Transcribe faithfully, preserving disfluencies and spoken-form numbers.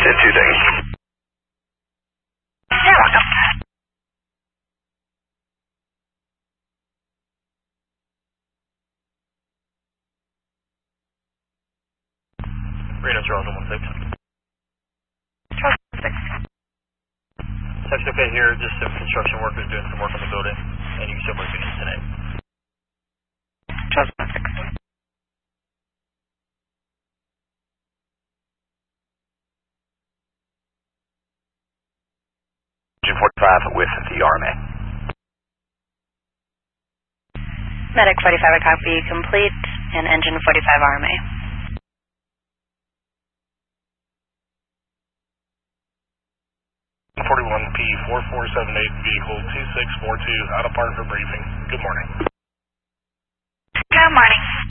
ten two, thank you. You're welcome. Reno Charles one one six. Charles one six. Text okay here, just some construction workers doing some work on the building, and you can show working in tonight. Charles one six. Engine forty-five with the R M A. Medic forty-five, a copy complete, and engine forty-five R M A. forty-one P four four seven eight, vehicle two six four two, out of park for briefing. Good morning. Good morning.